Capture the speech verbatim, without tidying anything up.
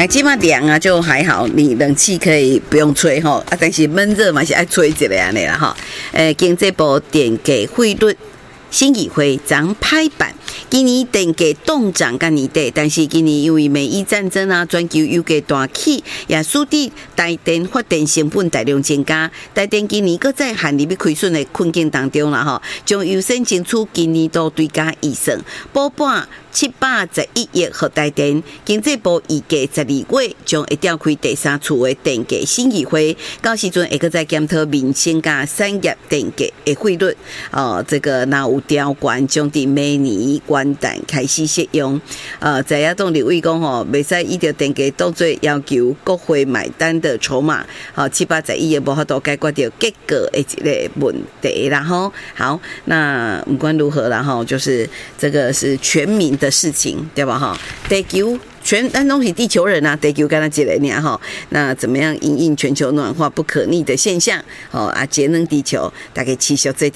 哎，基本凉啊就还好，你冷气可以不用吹哈，啊，但是闷热嘛是爱吹一下安尼啦哈。诶，经济部电价汇率审议会昨拍板，今年电价冻涨甲年底，但是今年因为美伊战争啊，全球油价大起，也使得台电发电成本大量增加。台电今年搁在陷入要亏损的困境当中啦吼，将优先争取今年度追加预算，补办七百十一亿给台电。经济部预计十二月将会召开第三次的电价审议会，到时阵会搁再检讨民生甲产业电价的汇率。哦，这个若有调悬，将伫明年元旦开始适用。呃，在亚东立委讲吼，袂使依照电价当作要求国会买单的筹码。好、哦，七八十亿也无法度解决掉结果的一个问题啦吼。好，那不管如何啦吼，就是这个是全民的事情，对吧哈？地球全咱拢是地球人啊，地球干那一个尔哈。那怎么样因应全球暖化不可逆的现象？哦啊，节能地球大概持续这。